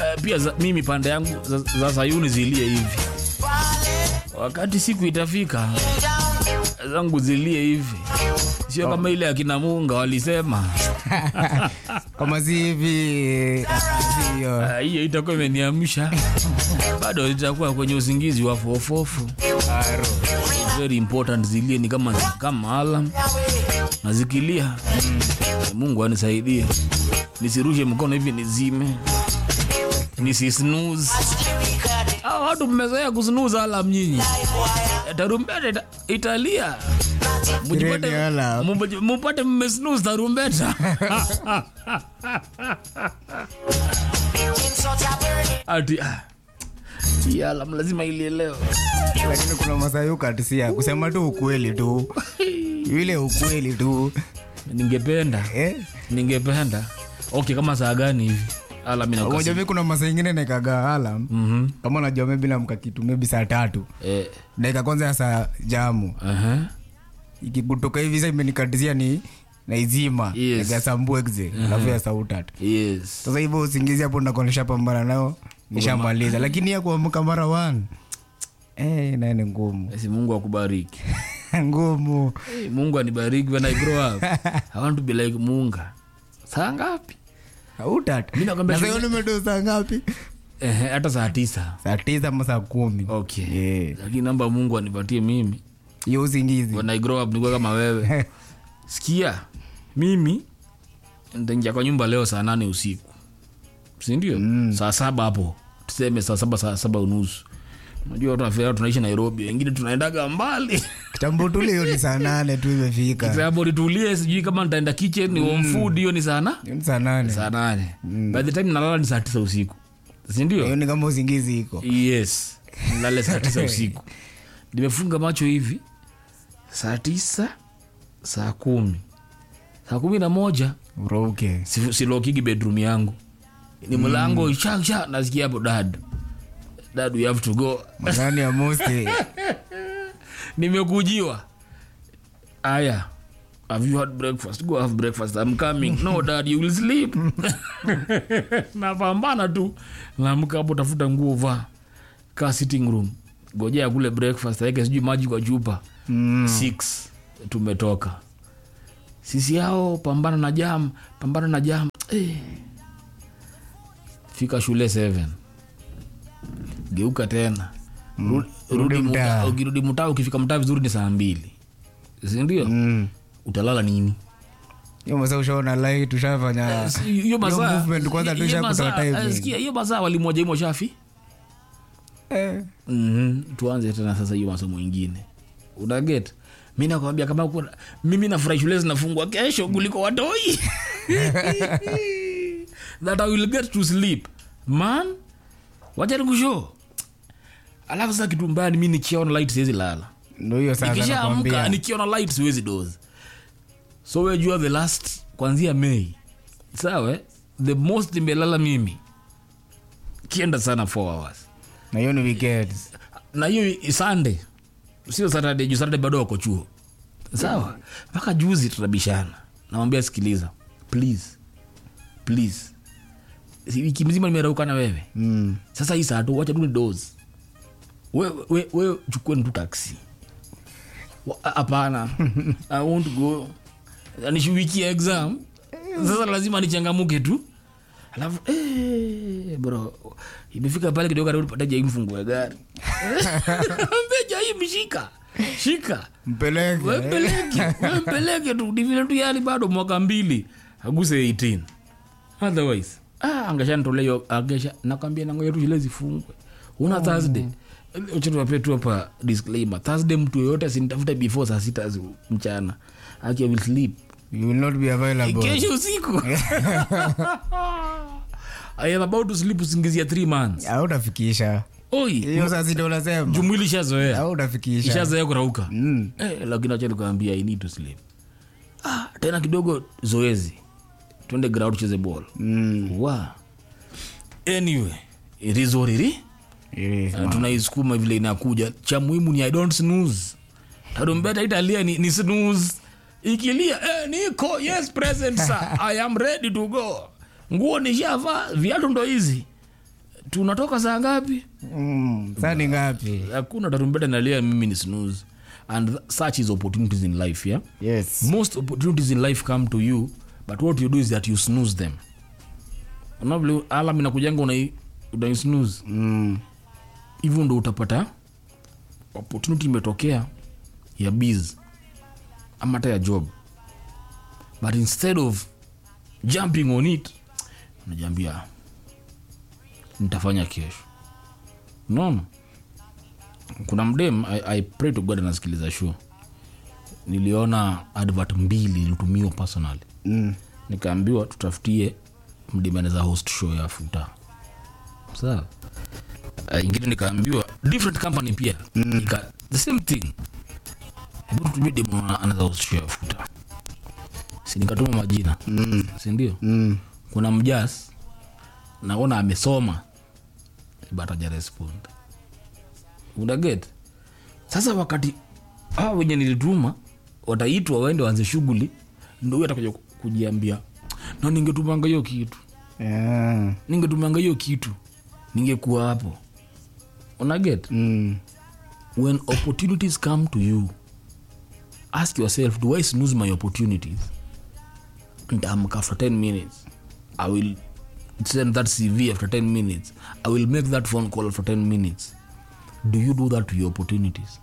pia mimi pande yangu za Sayuni zilie hivi. Wakati siku itafika zangu zilie hivi. Sio kama ile akina Munga walisema. Kama si hivi sio. Hiyo itakuwa imeniamsha. Bado itakuwa kwenye usingizi wa fofofu. Very important zilie ni kama alarm. Nazikilia. Mungu anisaidie. Nisirushe mkono hivi nizime. Nisisnooze. Watu mmezoea kusnooze alarm nyinyi. Tarumbeta italia. Mupate mmesnooze tarumbeta. Ati ya alarm lazima ilielewe. Lakini kuna masayuka atisia kusema tu ukweli tu. Ile ukweli tu. Ningependa. Okay, kama saa gani hivi? Alarm inakasi. Unajua mimi kuna masaa nyingine naikaga alarm. Kama unajua maybe na mkakitu maybe saa 3. Naika kwanza ya saa jamu. Ikikutoka hivi sasa imenikatizia ni naizima. Naika sambue exe. Alafu ya saa 3. Yes. Sasa hivyo usingizi hapo nakonesha pambana nao. Nishamaliza. Lakini ya kuamka mara 1. Na ni ngumu. Basi Mungu akubariki. Ngumu. Mungu anibariki when I grow up. I want to be like Munga. Saa ngapi? Hautata. Mimi nakwambia sasa umedo saa ngapi? Hata saa 9. Saa 9 ama saa 10. Okay. Lakini namba Mungu anipatie mimi. Hiyo usingizi. When I grow up nikuwa kama wewe. Sikia. Mimi nitaingia kwa nyumba leo saa 8 usiku. Si ndio? Saa 7 hapo. Tuseme saa 7 saa 7:30. Unajua tunafika tunaishi Nairobi, wengine tunaendaga mbali. Kitambo tule hiyo ni saa 8 tu imefika. Kitambo nitulie sijui kama nitaenda kitchen ni home food hiyo ni sana? Ni saa 8. Saa 8. By the time nalala ni saa 9 usiku. Si ndio? Hiyo ni kama usingizi iko. Yes. Nalala saa 9 usiku. Nimefunga macho hivi. Saa 9, saa 10. Saa 11 uroke. Silokigi bedroom yangu. Ni mlango cha nasikia hapo dad we have to go. Magani ya moste. Nimekujiwa. Aya. Have you had breakfast? Go have breakfast. I'm coming. No dad, you will sleep. Napambana tu. Naamka hapo tafuta nguo vaa. Ka sitting room. Gojea kule breakfast. Yake sijui maji kwa chupa. 6 tumetoka. Sisi hao pambana na jam. Fika shule 7. Geuka tena. Rudi mtaa ukifika mtaa vizuri ni saa 2. Si ndio? Utalala nini? Hiyo masaa ushaona light ushafanya. Hiyo masaa movement kwanza tu ushakuta time. Sikia hiyo masaa walimoja imo shafi. Tuanze tena sasa hiyo masomo mengine. Una get? Mimi nakwambia kama mimi nafurahi shule zinafungwa kesho kuliko watoi. That I will get to sleep. Man, wacha nikushow. Alafu sasa kitu mbaya ni mimi nikiona light siwezi lala. Ndio hiyo sasa nakwambia. Nikiona light siwezi doze. So we jua the last kuanzia May. Sawa? The most nimelala mimi. Kienda sana 4 hours. Na hiyo ni weekends. Na hiyo Sunday. Sio Saturday, Saturday bado wako chuo. Sawa? Mpaka juzi tunabishana. Namwambia sikiliza. Please. Wiki mzima nimerauka na wewe. Sasa hii saa tu wacha tu ni doze. Wewe chukua tu taxi. Hapana. I want to go. Ni wiki exam. Sasa lazima nichangamuke tu. Alafu bro, imefika pale kidogo ndio pata jai mfungue gari. Mbeja hii mshika. Shika. Mpeleke tu divile tu yani bado mwaka 2. Aguse 18. Otherwise angashanitolea hiyo nakwambia nangoja tu shule zifungwe. Una Thursday. Uchoto wapetu hapa disclaimer. Thursday mtu yote asinitafuta before saa 6 mchana. I will sleep. You will not be available. Kesho usiku. I am about to sleep usingizia 3 months. Hautafikisha. Oi. Hiyo sasa ndio unasema. Jumwili shazoea. Hautafikisha. Shazoea kurauka. Lakini acha nikwambia I need to sleep. Tena kidogo zoezi. Twende ground cheze ball. Wow. Anyway, it is what it is. Tunaisukuma vile inakuja. Cha muhimu ni I don't snooze. Tarumbeta italia ni snooze. Ikilia niko yes present sir. I am ready to go. Nguo nishavaa, viatu ndo hizi. tunatoka saa ngapi? Saa ni ngapi? Hakuna tarumbeta nalia mimi ni snooze. And such is opportunities in life, yeah? Yes. Most opportunities in life come to you, but what you do is that you snooze them. Unavyo alarm inakujanga una snooze. Hivyo ndo utapata opportunity imetokea ya biz ama hata ya job. But instead of jumping on it, unajambia nitafanya kesho. No. Kuna mdem I pray to God anasikiliza show. Niliona advert 2 ilitumiwa personally. Nikaambiwa tutafutie mdem anaweza host show ya futa. Sawa. Ingine nikaambiwa different company pia. The same thing. Hebu tutumie demo anaweza host show ya futa. Si nikatuma majina. Si ndio? Kuna mjas naona amesoma but haja respond. Unaget? Sasa wakati hao wenye nilituma wataitwa waende waanze shughuli, ndio huyo atakuja kujiambia na ningetumanga hiyo kitu. Ningetumanga hiyo kitu. Ningekuwa hapo. Unaget? When opportunities come to you, ask yourself, do I snooze my opportunities? And after 10 minutes, I will send that CV after 10 minutes. I will make that phone call after 10 minutes. Do you do that to your opportunities?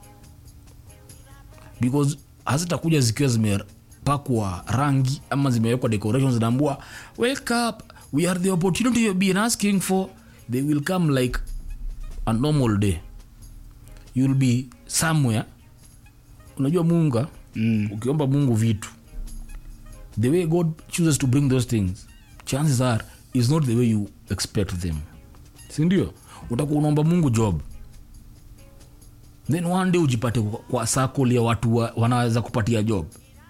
Because hazitakuja zikiwa zimepakwa rangi ama zimewekwa decorations zinaambua wake up, we are the opportunity you've been asking for. They will come like a normal day. You'll be somewhere. Unajua Mungu, ukiomba Mungu vitu, the way God chooses to bring those things, chances are is not the way you expect them. Si ndio? Utakuwa unaomba Mungu job, then one day ujipate kwa circle ya watu wanaweza kupatia job.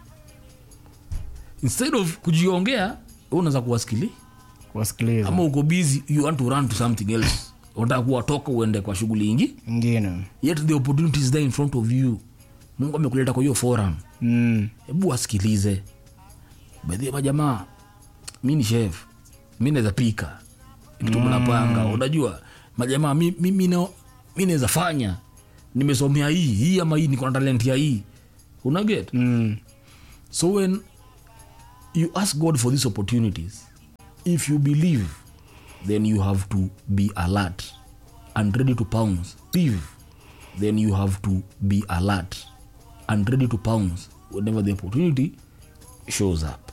Instead of kujiongea, unaweza kuwasikiliza. Ama uko busy, you want to run to something else. Unataka kutoka uende kwa shughuli nyingine. Yet the opportunity is there in front of you. Mungu amekuleta kwa hiyo forum. Hebu wasikilize. Baadhi ya jamaa, mimi ni chef, mimi naweza pika. Kitu mnapanga, unajua, majamaa mimi naweza fanya. Nimesomea hii ama hii, niko na talent ya hii. Unaget? So when you ask God for these opportunities, if you believe, then you have to be alert and ready to pounce. Then you have to be alert and ready to pounce whenever the opportunity shows up.